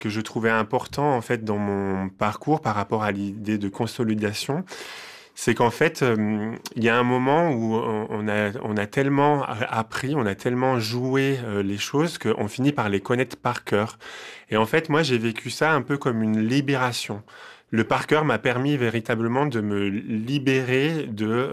que je trouvais important en fait dans mon parcours par rapport à l'idée de consolidation, c'est qu'en fait, il y a un moment où on a tellement appris, on a tellement joué les choses qu'on finit par les connaître par cœur. Et en fait, moi, j'ai vécu ça un peu comme une libération. Le par cœur m'a permis véritablement de me libérer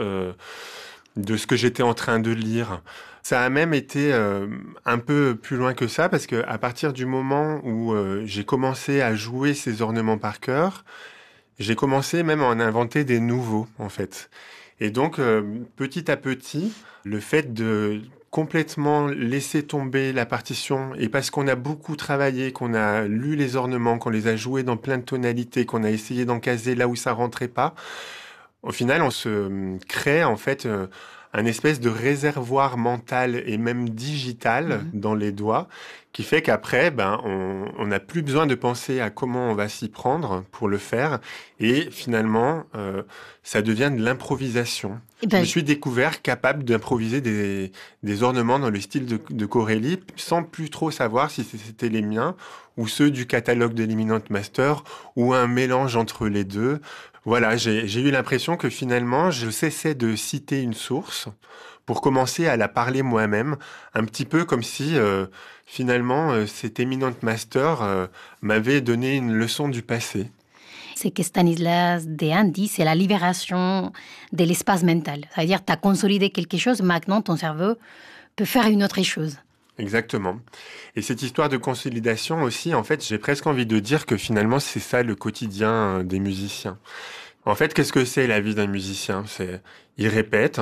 de ce que j'étais en train de lire. Ça a même été un peu plus loin que ça, parce que à partir du moment où j'ai commencé à jouer ces ornements par cœur, j'ai commencé même à en inventer des nouveaux, en fait. Et donc, petit à petit, le fait de complètement laisser tomber la partition, et parce qu'on a beaucoup travaillé, qu'on a lu les ornements, qu'on les a joués dans plein de tonalités, qu'on a essayé d'en caser là où ça rentrait pas, au final, on se crée en fait un espèce de réservoir mental et même digital dans les doigts qui fait qu'après, on n'a plus besoin de penser à comment on va s'y prendre pour le faire et finalement, ça devient de l'improvisation. Eh Je ben, me suis découvert capable d'improviser des ornements dans le style de Corelli sans plus trop savoir si c'était les miens ou ceux du catalogue de l'Eminent Master ou un mélange entre les deux. Voilà, j'ai eu l'impression que finalement, je cessais de citer une source pour commencer à la parler moi-même, un petit peu comme si finalement cet Eminent Master m'avait donné une leçon du passé. c'est que Stanislas Dehaene dit, c'est la libération de l'espace mental. C'est-à-dire, tu as consolidé quelque chose, maintenant ton cerveau peut faire une autre chose. Exactement. Et cette histoire de consolidation aussi, en fait, j'ai presque envie de dire que finalement, c'est ça le quotidien des musiciens. En fait, qu'est-ce que c'est la vie d'un musicien? Il répète,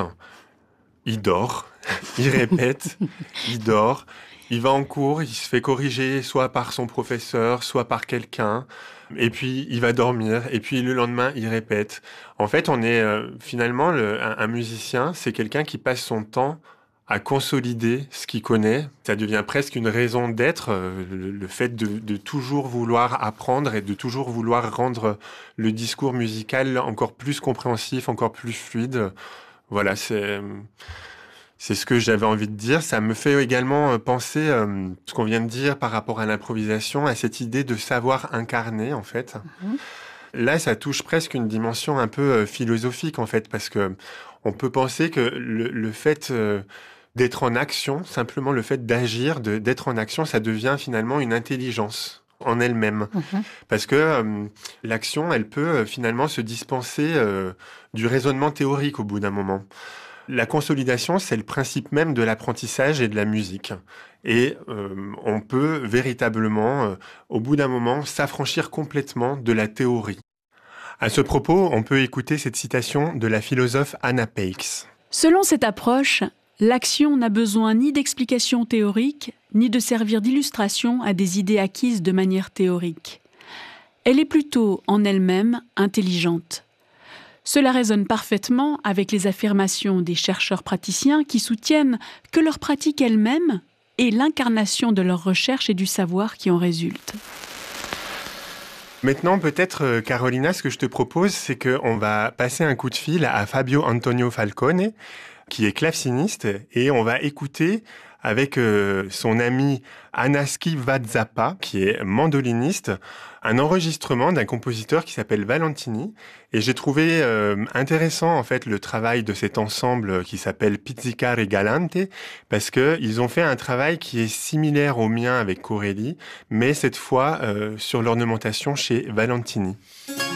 il dort, il répète, il dort, il va en cours, il se fait corriger soit par son professeur, soit par quelqu'un, et puis il va dormir, et puis le lendemain, il répète. En fait, on est finalement, un musicien, c'est quelqu'un qui passe son temps à consolider ce qu'il connaît. Ça devient presque une raison d'être, le fait de toujours vouloir apprendre et de toujours vouloir rendre le discours musical encore plus compréhensif, encore plus fluide. Voilà, c'est ce que j'avais envie de dire. Ça me fait également penser, ce qu'on vient de dire par rapport à l'improvisation, à cette idée de savoir incarner, en fait. Mhm. Là, ça touche presque une dimension un peu philosophique, en fait, parce que on peut penser que le fait d'être en action, simplement le fait d'agir, d'être en action, ça devient finalement une intelligence en elle-même. Mhm. Parce que l'action, elle peut finalement se dispenser du raisonnement théorique au bout d'un moment. La consolidation, c'est le principe même de l'apprentissage et de la musique. Et on peut véritablement, au bout d'un moment, s'affranchir complètement de la théorie. À ce propos, on peut écouter cette citation de la philosophe Anna Pakes. Selon cette approche, l'action n'a besoin ni d'explications théoriques, ni de servir d'illustration à des idées acquises de manière théorique. Elle est plutôt, en elle-même, intelligente. Cela résonne parfaitement avec les affirmations des chercheurs praticiens qui soutiennent que leur pratique elle-même est l'incarnation de leur recherche et du savoir qui en résulte. Maintenant, peut-être, Carolina, ce que je te propose, c'est qu'on va passer un coup de fil à Fabio Antonio Falcone, qui est claveciniste, et on va écouter avec son ami Anaski Vazapa, qui est mandoliniste, un enregistrement d'un compositeur qui s'appelle Valentini. Et j'ai trouvé intéressant en fait le travail de cet ensemble qui s'appelle Pizzicare Galante, parce que ils ont fait un travail qui est similaire au mien avec Corelli, mais cette fois sur l'ornementation chez Valentini.